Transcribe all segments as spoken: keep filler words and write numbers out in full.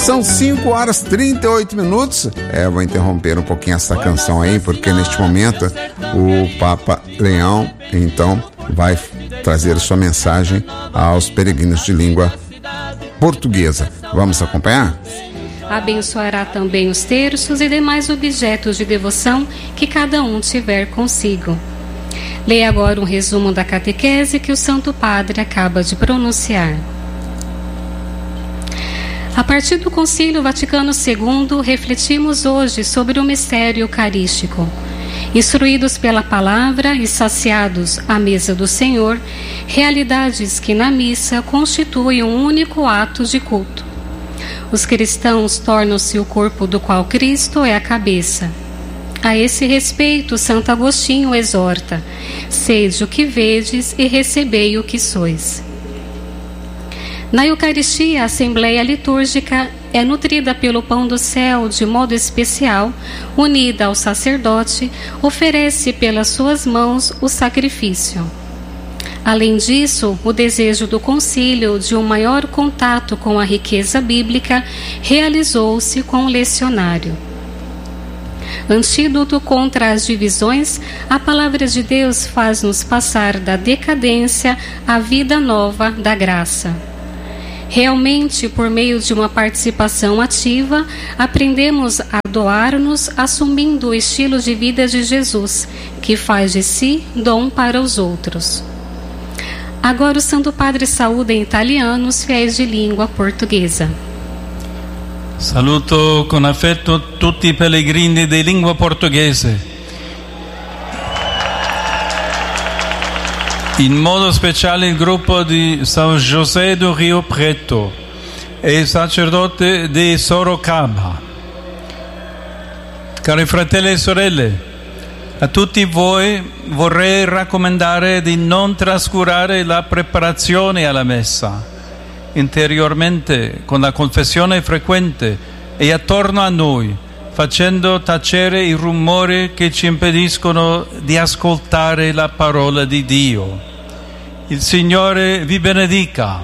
São cinco horas e trinta e oito minutos. É, eu vou interromper um pouquinho essa canção aí, porque neste momento o Papa Leão, então, vai trazer sua mensagem aos peregrinos de língua portuguesa. Vamos acompanhar? Abençoará também os terços e demais objetos de devoção que cada um tiver consigo. Leia agora um resumo da catequese que o Santo Padre acaba de pronunciar. A partir do Concílio Vaticano segundo, refletimos hoje sobre o mistério eucarístico. Instruídos pela palavra e saciados à mesa do Senhor, realidades que na missa constituem um único ato de culto. Os cristãos tornam-se o corpo do qual Cristo é a cabeça. A esse respeito, Santo Agostinho exorta: sede o que vedes e recebei o que sois. Na Eucaristia, a Assembleia Litúrgica é nutrida pelo pão do céu de modo especial, unida ao sacerdote, oferece pelas suas mãos o sacrifício. Além disso, o desejo do concílio de um maior contato com a riqueza bíblica realizou-se com o lecionário. Antídoto contra as divisões, a palavra de Deus faz-nos passar da decadência à vida nova da graça. Realmente, por meio de uma participação ativa, aprendemos a doar-nos assumindo o estilo de vida de Jesus, que faz de si dom para os outros. Agora o Santo Padre saúda em italiano os fiéis de língua portuguesa. Saluto con affetto tutti i pellegrini di lingua portoghese. In modo speciale il gruppo di São José do Rio Preto e il sacerdote di Sorocaba. Cari fratelli e sorelle, a tutti voi vorrei raccomandare di non trascurare la preparazione alla messa, interiormente con la confessione frequente e attorno a noi, facendo tacere i rumori che ci impediscono di ascoltare la parola di Dio. Il Signore vi benedica.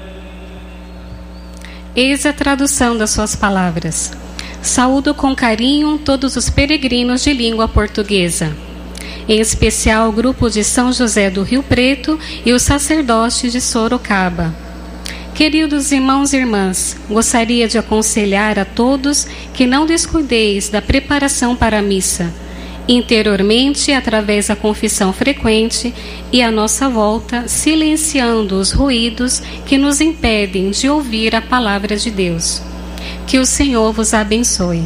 Eis a tradução das suas palavras. Saúdo com carinho todos os peregrinos de língua portuguesa, em especial o grupo de São José do Rio Preto e os sacerdotes de Sorocaba. Queridos irmãos e irmãs, gostaria de aconselhar a todos que não descuideis da preparação para a missa, interiormente através da confissão frequente e à nossa volta, silenciando os ruídos que nos impedem de ouvir a palavra de Deus. Que o Senhor vos abençoe.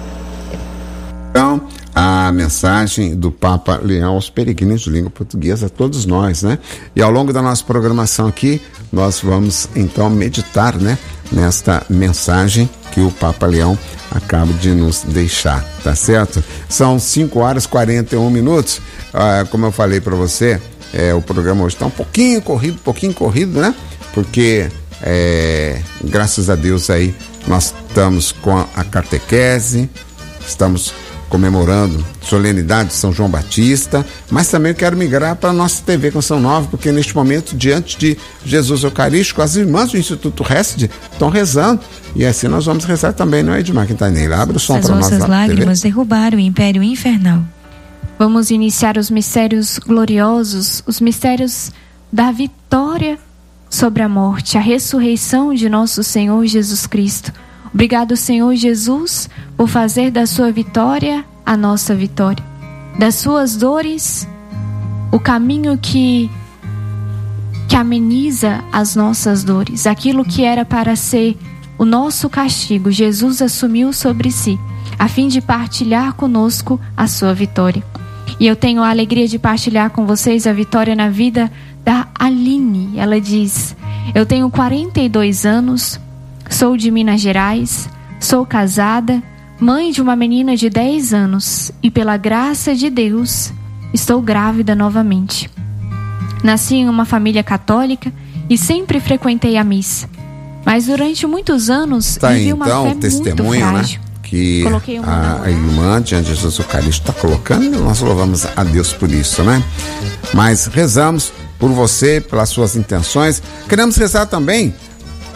Então, a mensagem do Papa Leão aos peregrinos de língua portuguesa, a todos nós, né? E ao longo da nossa programação aqui, nós vamos então meditar, né, nesta mensagem que o Papa Leão acaba de nos deixar, tá certo? São cinco horas e quarenta e um minutos. Ah, como eu falei para você, é, o programa hoje está um pouquinho corrido, um pouquinho corrido, né? Porque, é, graças a Deus aí, nós estamos com a catequese, estamos comemorando a solenidade de São João Batista, mas também eu quero migrar para a nossa T V Canção Nova, porque neste momento, diante de Jesus Eucarístico, as irmãs do Instituto Hesed estão rezando, e assim nós vamos rezar também, não é, Edmar Quintaneira? Abre o som para nós. As vossas lágrimas derrubaram o império infernal. Vamos iniciar os mistérios gloriosos, os mistérios da vitória sobre a morte, a ressurreição de nosso Senhor Jesus Cristo. Obrigado, Senhor Jesus, por fazer da sua vitória a nossa vitória. Das suas dores, o caminho que, que ameniza as nossas dores. Aquilo que era para ser o nosso castigo, Jesus assumiu sobre si, a fim de partilhar conosco a sua vitória. E eu tenho a alegria de partilhar com vocês a vitória na vida da Aline. Ela diz: eu tenho quarenta e dois anos, sou de Minas Gerais, sou casada, mãe de uma menina de dez anos e pela graça de Deus estou grávida novamente. Nasci em uma família católica e sempre frequentei a missa, mas durante muitos anos tá, vivi uma então, fé testemunho, muito frágil. Né? Que a, a irmã diante de Jesus Eucarístico está colocando, e nós louvamos a Deus por isso, né? Mas rezamos por você, pelas suas intenções. Queremos rezar também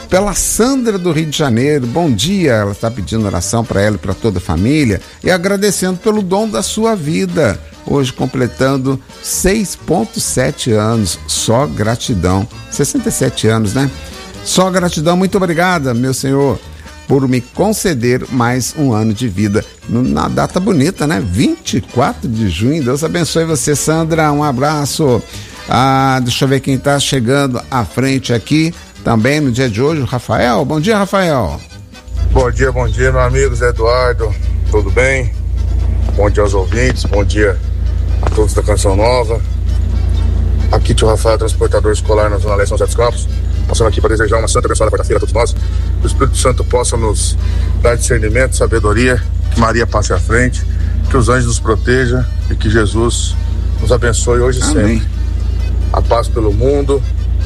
pela Sandra do Rio de Janeiro. Bom dia, ela está pedindo oração para ela e para toda a família e agradecendo pelo dom da sua vida. Hoje completando seis vírgula sete anos, só gratidão. sessenta e sete anos, né? Só gratidão, muito obrigada, meu Senhor, por me conceder mais um ano de vida. Na data bonita, né? vinte e quatro de junho. Deus abençoe você, Sandra. Um abraço. Ah, deixa eu ver quem está chegando à frente aqui também no dia de hoje, o Rafael. Bom dia, Rafael. Bom dia, bom dia, meu amigo Zé Eduardo. Tudo bem? Bom dia aos ouvintes, bom dia a todos da Canção Nova. Aqui, tio Rafael, transportador escolar na Zona Leste, São José dos Campos. Passando aqui para desejar uma santa abençoada quarta-feira a todos nós. Que o Espírito Santo possa nos dar discernimento, sabedoria, que Maria passe à frente, que os anjos nos protejam e que Jesus nos abençoe hoje e sempre. A paz pelo mundo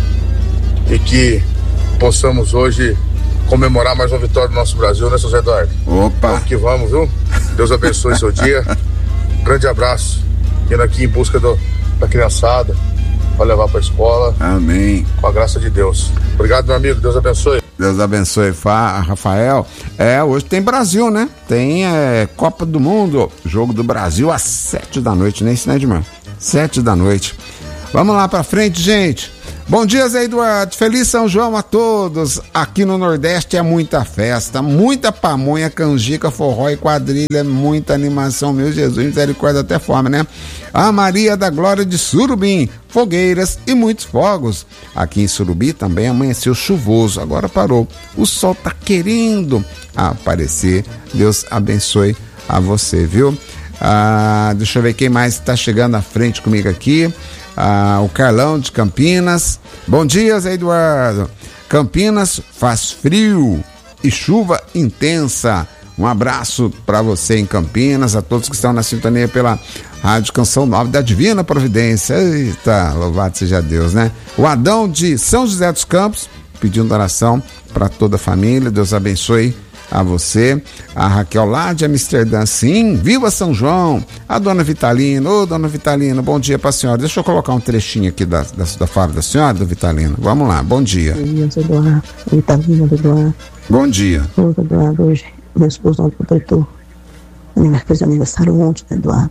e que possamos hoje comemorar mais uma vitória do nosso Brasil, né, seu Zé Eduardo? Opa! Vamos que vamos, viu? Deus abençoe seu dia. Grande abraço. Indo aqui em busca do, da criançada para levar para a escola. Amém. Com a graça de Deus. Obrigado, meu amigo. Deus abençoe. Deus abençoe, Rafael. É, hoje tem Brasil, né? Tem é, Copa do Mundo. Jogo do Brasil às sete da noite, nem isso, né, Edmar? Sete da noite. Vamos lá pra frente, gente. Bom dia, Zé Eduardo. Feliz São João a todos. Aqui no Nordeste é muita festa, muita pamonha, canjica, forró e quadrilha, muita animação, meu Jesus, misericórdia, até fome, né? A Maria da Glória de Surubim, fogueiras e muitos fogos. Aqui em Surubi também amanheceu chuvoso, agora parou. O sol tá querendo aparecer. Deus abençoe a você, viu? Ah, deixa eu ver quem mais está chegando à frente comigo aqui. Ah, o Carlão de Campinas. Bom dia, Zé Eduardo. Campinas faz frio e chuva intensa. Um abraço para você em Campinas, a todos que estão na sintonia pela Rádio Canção Nova da Divina Providência. Eita, louvado seja Deus, né? O Adão de São José dos Campos pedindo oração para toda a família. Deus abençoe a você. A Raquel lá de Amsterdã, sim, viva São João. A dona Vitalina, ô dona Vitalina, bom dia pra senhora. Deixa eu colocar um trechinho aqui da, da, da fala da senhora, da Vitalina. Vamos lá, bom dia. Bom dia, Eduardo. Vitalina do Eduardo. Bom dia. Ô, Eduardo, hoje meu esposo ontem completou, fez aniversário ontem, Eduardo.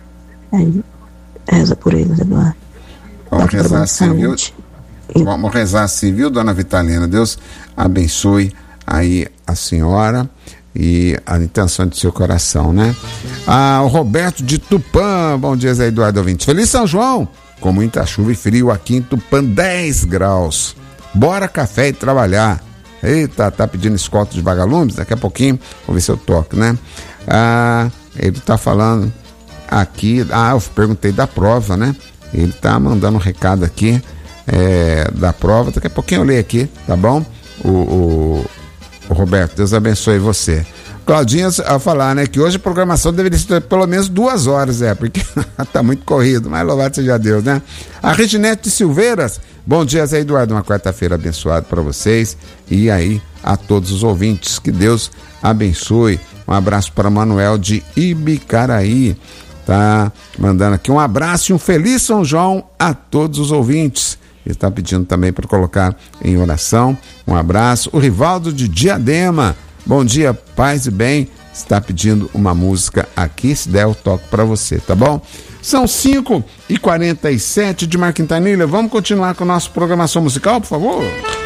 Aí, reza por eles, Eduardo. Vamos rezar assim, viu? Vamos rezar assim, viu, dona Vitalina? Deus abençoe aí a senhora e a intenção de seu coração, né? Ah, o Roberto de Tupã, bom dia, Zé Eduardo ouvinte. Feliz São João, com muita chuva e frio aqui em Tupã, dez graus. Bora café e trabalhar. Eita, tá pedindo escolta de vagalumes? Daqui a pouquinho, vou ver se eu toco, né? Ah, ele tá falando aqui, ah, eu perguntei da prova, né? Ele tá mandando um recado aqui é, da prova, daqui a pouquinho eu leio aqui, tá bom? O, o Roberto, Deus abençoe você. Claudinha a falar, né, que hoje a programação deveria ser pelo menos duas horas, é, porque tá muito corrido, mas louvado seja Deus, né? A Reginete de Silveiras, bom dia, Zé Eduardo, uma quarta-feira abençoada para vocês e aí a todos os ouvintes, que Deus abençoe. Um abraço para Manuel de Ibicaraí, tá mandando aqui um abraço e um feliz São João a todos os ouvintes. Ele está pedindo também para colocar em oração. Um abraço. O Rivaldo de Diadema. Bom dia, paz e bem. Está pedindo uma música aqui. Se der, eu toco para você, tá bom? São cinco e quarenta e sete de Mar Quintanilha. Vamos continuar com a nossa programação musical, por favor?